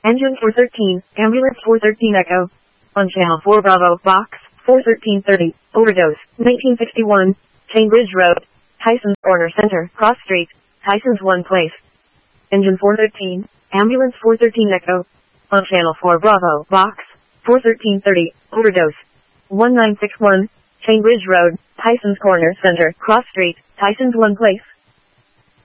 Engine 413, ambulance 413 Echo. On channel 4 Bravo, box 41330, overdose, 1961, Cambridge Road, Tyson's Corner Center, Cross Street, Tyson's One Place. Engine 413, ambulance 413 Echo. On channel 4 Bravo, box 41330, overdose, 1961, Cambridge Road, Tyson's Corner Center, Cross Street, Tyson's One Place.